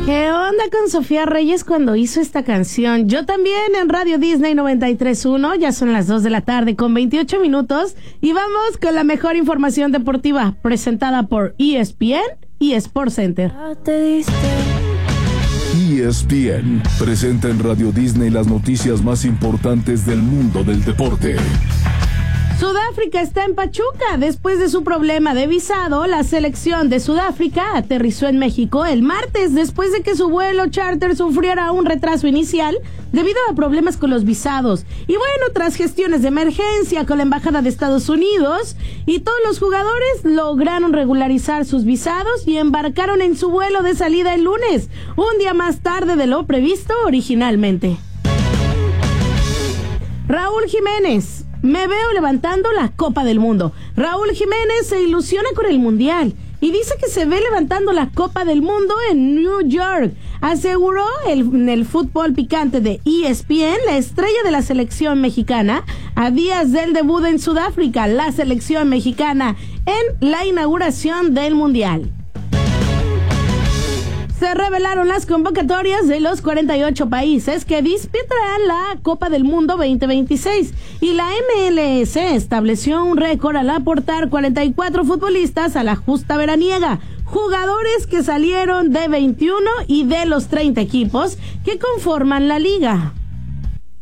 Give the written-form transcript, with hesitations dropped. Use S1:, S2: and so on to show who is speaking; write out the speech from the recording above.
S1: ¿Qué onda con Sofía Reyes cuando hizo esta canción? Yo también en Radio Disney 93.1, ya son las 2 de la tarde con 28 minutos y vamos con la mejor información deportiva presentada por ESPN y Sports Center.
S2: ESPN presenta en Radio Disney las noticias más importantes del mundo del deporte.
S1: Sudáfrica está en Pachuca. Después de su problema de visado, la selección de Sudáfrica aterrizó en México el martes después de que su vuelo charter sufriera un retraso inicial debido a problemas con los visados. Y bueno, tras gestiones de emergencia con la Embajada de Estados Unidos, y todos los jugadores lograron regularizar sus visados y embarcaron en su vuelo de salida el lunes, un día más tarde de lo previsto originalmente. Raúl Jiménez. Me veo levantando la Copa del Mundo. Raúl Jiménez se ilusiona con el Mundial y dice que se ve levantando la Copa del Mundo en New York. Aseguró en el fútbol picante de ESPN la estrella de la selección mexicana a días del debut en Sudáfrica, la selección mexicana en la inauguración del Mundial. Se revelaron las convocatorias de los 48 países que disputarán la Copa del Mundo 2026 y la MLS estableció un récord al aportar 44 futbolistas a la justa veraniega, jugadores que salieron de 21 y de los 30 equipos que conforman la liga.